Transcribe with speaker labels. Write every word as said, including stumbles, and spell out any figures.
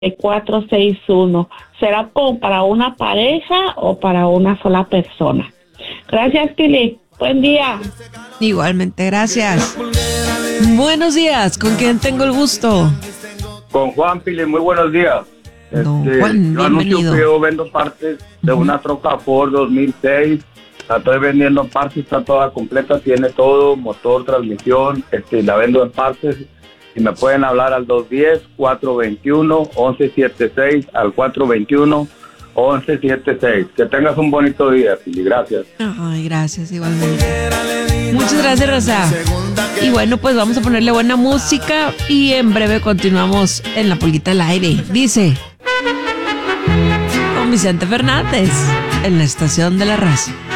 Speaker 1: cuatro seis uno. ¿Será como para una pareja o para una sola persona? Gracias, Pili. Buen día.
Speaker 2: Igualmente, gracias. Buenos días. ¿Con quién tengo el gusto?
Speaker 3: Con Juan, Pili. Muy buenos días.
Speaker 2: Don
Speaker 3: Este,
Speaker 2: Juan,
Speaker 3: yo anuncio
Speaker 2: bienvenido.
Speaker 3: que yo vendo partes de una troca Ford dos mil seis. La estoy vendiendo en partes, está toda completa, tiene todo, motor, transmisión. Este, la vendo en partes. Y me pueden hablar al dos uno cero, cuatro dos uno, once setenta y seis, al cuatro dos uno, once setenta y seis. Que tengas un bonito día, Pili. Gracias.
Speaker 2: Ay, gracias, igualmente. Muchas gracias, Rosa. Y bueno, pues vamos a ponerle buena música y en breve continuamos en La Pulguita al Aire. Dice, con Vicente Fernández, en la Estación de la Raza.